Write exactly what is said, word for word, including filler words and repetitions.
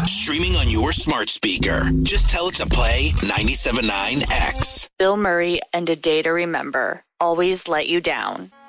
streaming on your smart speaker. Just tell it to play ninety-seven point nine X. Bill Murray and A Day to Remember. Always Let You Down.